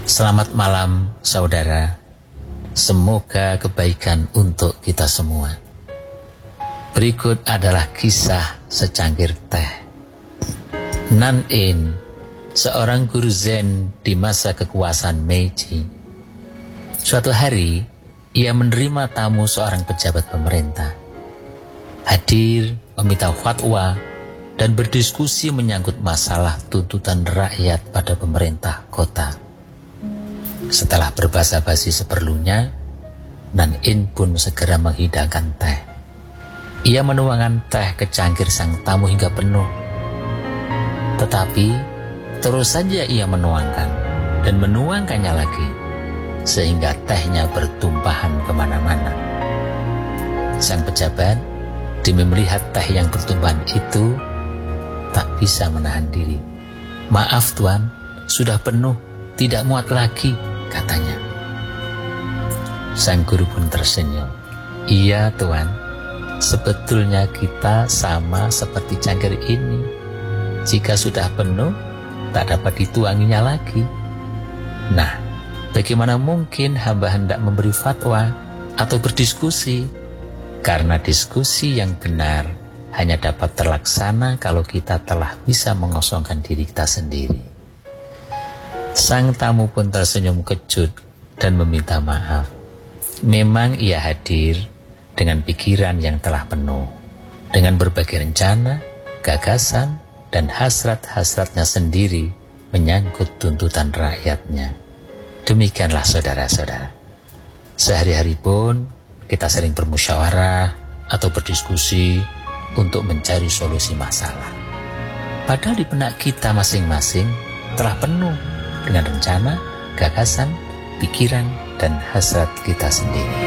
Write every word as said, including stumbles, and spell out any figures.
Selamat malam saudara, semoga kebaikan untuk kita semua. Berikut adalah kisah secangkir teh. Nan In, seorang guru Zen di masa kekuasaan Meiji. Suatu hari, ia menerima tamu seorang pejabat pemerintah. Hadir, meminta fatwa, dan berdiskusi menyangkut masalah tuntutan rakyat pada pemerintah kota. Setelah berbasa-basi seperlunya, Nan In pun segera menghidangkan teh. Ia menuangkan teh ke cangkir sang tamu hingga penuh. Tetapi terus saja ia menuangkan dan menuangkannya lagi, sehingga tehnya bertumpahan kemana-mana. Sang pejabat demi melihat teh yang bertumpahan itu tak bisa menahan diri. "Maaf tuan, sudah penuh, tidak muat lagi," katanya. Sang guru pun tersenyum. "Iya tuan, sebetulnya kita sama seperti cangkir ini. Jika sudah penuh, tak dapat dituanginya lagi. Nah, bagaimana mungkin hamba hendak memberi fatwa atau berdiskusi? Karena diskusi yang benar hanya dapat terlaksana kalau kita telah bisa mengosongkan diri kita sendiri." Sang tamu pun tersenyum kejut dan meminta maaf. Memang ia hadir dengan pikiran yang telah penuh, dengan berbagai rencana, gagasan, dan hasrat-hasratnya sendiri menyangkut tuntutan rakyatnya. Demikianlah saudara-saudara. Sehari-hari pun kita sering bermusyawarah atau berdiskusi untuk mencari solusi masalah. Padahal di benak kita masing-masing telah penuh dengan rencana, gagasan, pikiran, dan hasrat kita sendiri.